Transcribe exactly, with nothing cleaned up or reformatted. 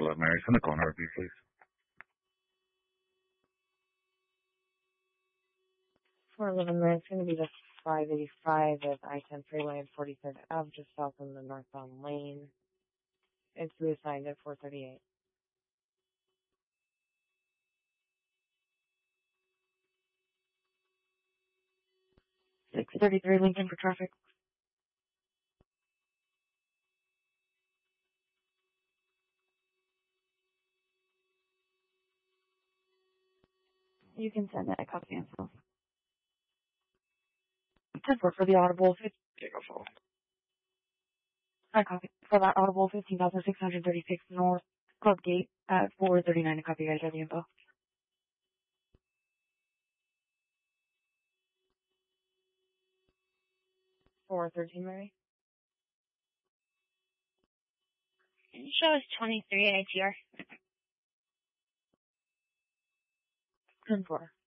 four eleven Mary, send the call R V, please. four eleven Mary, it's going to be the five eighty-five at I ten Freeway and forty-third Avenue, just south of the northbound lane. It's reassigned at four thirty-eight. six thirty-three Lincoln for traffic. You can send it a copy and so. ten four for the audible. I copy. For that audible, fifteen thousand six hundred thirty-six North Club Gate at four thirty-nine. A copy, guys, have the info. four thirteen, Mary. Show us twenty-three I T R. ten four.